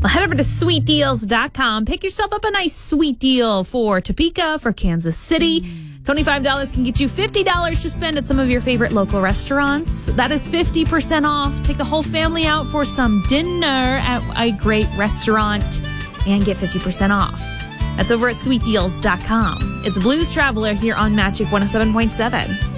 Well, head over to sweetdeals.com. Pick yourself up a nice sweet deal for Topeka, for Kansas City. $25 can get you $50 to spend at some of your favorite local restaurants. That is 50% off. Take the whole family out for some dinner at a great restaurant and get 50% off. That's over at sweetdeals.com. It's Blues Traveler here on Magic 107.7.